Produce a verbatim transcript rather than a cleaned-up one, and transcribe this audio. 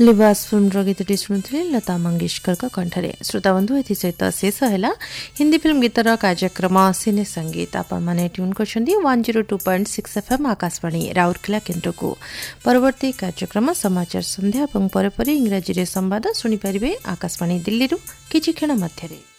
लिबास फिल्म गीतटी शुणुले लता मंगेशकर कंठरे। श्रोता बंधु ए सहित शेष है हिंदी फिल्म गीतर कार्यक्रम सिने संगीत आपण माने tune करछंदी one zero two point six FM Akashvani Rourkela केन्द्र को। परवर्ती कार्यक्रम समाचार संध्या और पर इंग्राजी रे संवाद सुनी परिबे आकाशवाणी दिल्ली रु किछि क्षण मध्यरे।